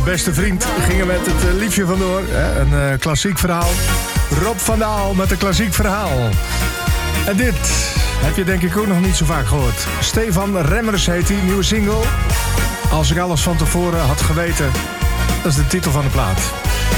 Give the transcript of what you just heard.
beste vriend gingen met het liefje vandoor. Een klassiek verhaal. Rob van Daal met een klassiek verhaal. En dit heb je denk ik ook nog niet zo vaak gehoord. Stefan Remmers heet die, nieuwe single. Als ik alles van tevoren had geweten, dat is de titel van de plaat.